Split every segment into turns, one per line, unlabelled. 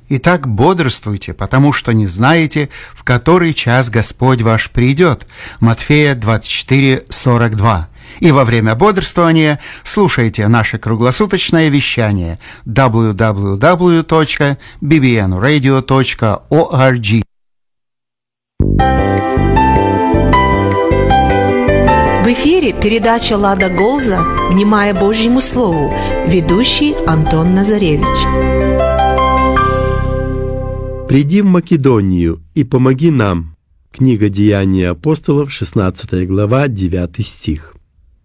Итак, бодрствуйте, потому что не знаете, в который час Господь ваш придет. Матфея 24:42. И во время бодрствования слушайте наше круглосуточное вещание www.bbnradio.org.
В эфире передача «Лада Голза. Внимая Божьему Слову». Ведущий Антон Назаревич.
«Приди в Македонию и помоги нам». Книга Деяний апостолов, 16 глава, 9 стих.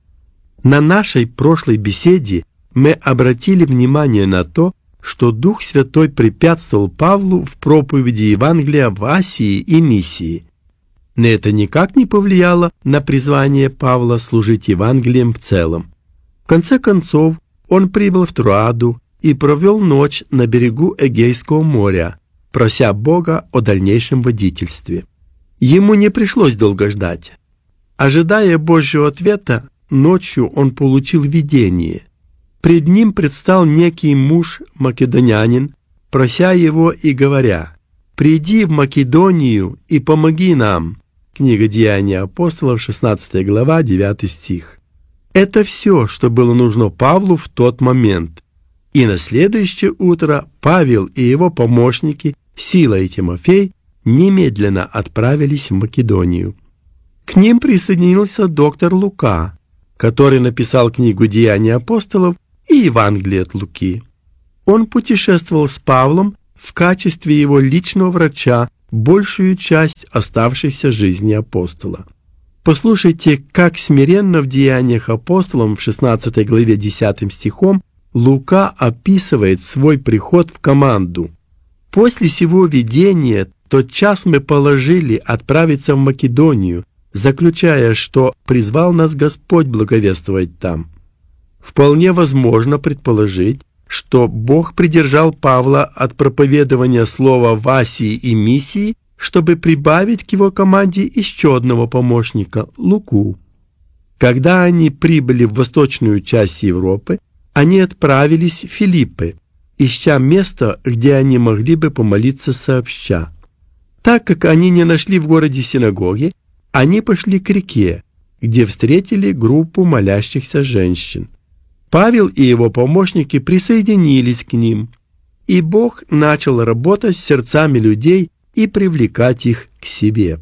На нашей прошлой беседе мы обратили внимание на то, что Дух Святой препятствовал Павлу в проповеди Евангелия в Асии и Миссии. Но это никак не повлияло на призвание Павла служить Евангелием в целом. В конце концов, он прибыл в Троаду и провел ночь на берегу Эгейского моря, прося Бога о дальнейшем водительстве. Ему не пришлось долго ждать. Ожидая Божьего ответа, ночью он получил видение. Пред ним предстал некий муж-македонянин, прося его и говоря: «Приди в Македонию и помоги нам». Книга Деяний апостолов, 16 глава, 9 стих. Это все, что было нужно Павлу в тот момент. И на следующее утро Павел и его помощники, Сила и Тимофей, немедленно отправились в Македонию. К ним присоединился доктор Лука, который написал книгу Деяний апостолов и Евангелие от Луки. Он путешествовал с Павлом в качестве его личного врача большую часть оставшейся жизни апостола. Послушайте, как смиренно в Деяниях апостолов в 16 главе 10 стихом Лука описывает свой приход в команду. «После сего видения тотчас мы положили отправиться в Македонию, заключая, что призвал нас Господь благовествовать там». Вполне возможно предположить, что Бог придержал Павла от проповедования слова в Асии и Миссии, чтобы прибавить к его команде еще одного помощника, Луку. Когда они прибыли в восточную часть Европы, они отправились в Филиппы, ища место, где они могли бы помолиться сообща. Так как они не нашли в городе синагоги, они пошли к реке, где встретили группу молящихся женщин. Павел и его помощники присоединились к ним, и Бог начал работать с сердцами людей и привлекать их к себе.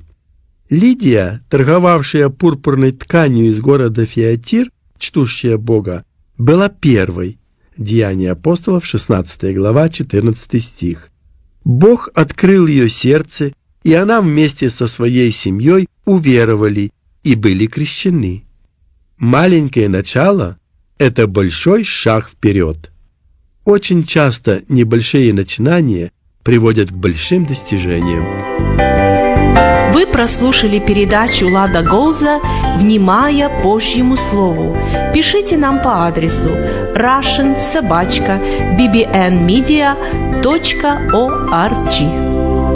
Лидия, торговавшая пурпурной тканью из города Фиатир, чтущая Бога, была первой. Деяния апостолов, 16 глава, 14 стих. Бог открыл ее сердце, и она вместе со своей семьей уверовали и были крещены. Маленькое начало – это большой шаг вперед. Очень часто небольшие начинания приводят к большим достижениям.
Вы прослушали передачу «Лада Голза. Внимая Божьему Слову». Пишите нам по адресу russian@bbnmedia.org.